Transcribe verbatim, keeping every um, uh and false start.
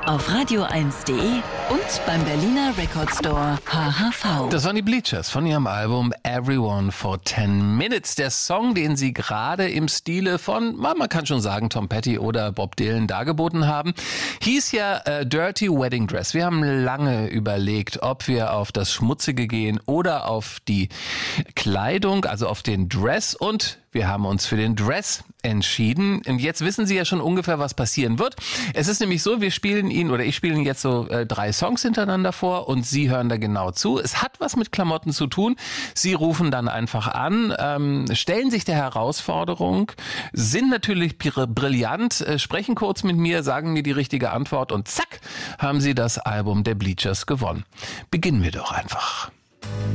auf radio eins punkt de und beim Berliner Record Store H H V. Das waren die Bleachers von ihrem Album Everyone for ten minutes. Der Song, den sie gerade im Stile von, man kann schon sagen, Tom Petty oder Bob Dylan dargeboten haben, hieß ja äh, Dirty Wedding Dress. Wir haben lange überlegt, ob wir auf das Schmutzige gehen oder auf die Kleidung, also auf den Dress, und wir haben uns für den Dress entschieden. Und jetzt wissen Sie ja schon ungefähr, was passieren wird. Es ist nämlich so, wir spielen Ihnen, oder ich spiele Ihnen jetzt so äh, drei Songs hintereinander vor und Sie hören da genau zu. Es hat was mit Klamotten zu tun. Sie rufen dann einfach an, ähm, stellen sich der Herausforderung, sind natürlich brillant, äh, sprechen kurz mit mir, sagen mir die richtige Antwort und zack, haben Sie das Album der Bleachers gewonnen. Beginnen wir doch einfach.